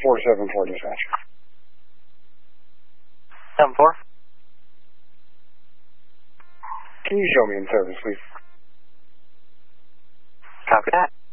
474 dispatch. 7-4. Can you show me in service, please? Copy that.